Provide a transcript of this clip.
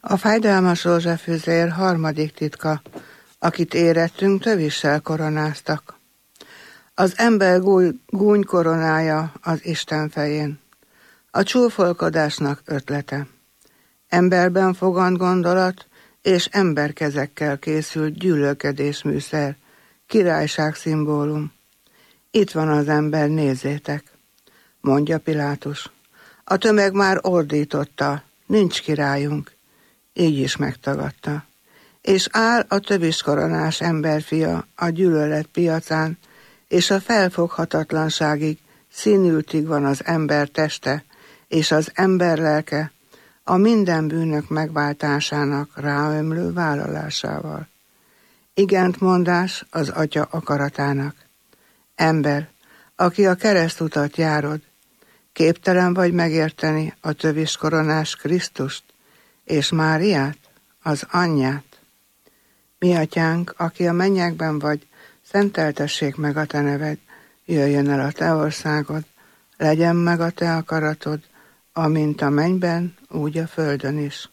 A fájdalmas rózsafüzér harmadik titka, akit érettünk, tövissel koronáztak. Az ember gúny koronája az Isten fején. A csúfolkodásnak ötlete. Emberben fogant gondolat és emberkezekkel készült gyűlölködésműszer, királyság szimbólum. Itt van az ember, nézzétek, mondja Pilátus. A tömeg már ordította, nincs királyunk. Így is megtagadta. És áll a töviskoronás emberfia a gyűlölet piacán, és a felfoghatatlanságig, színültig van az ember teste, és az ember lelke a minden bűnök megváltásának ráömlő vállalásával. Igent mondás az Atya akaratának. Ember, aki a keresztutat járod, képtelen vagy megérteni a töviskoronás Krisztust és Máriát, az anyját. Mi atyánk, aki a mennyekben vagy, szenteltessék meg a te neved, jöjjön el a te országod, legyen meg a te akaratod, amint a mennyben, úgy a földön is.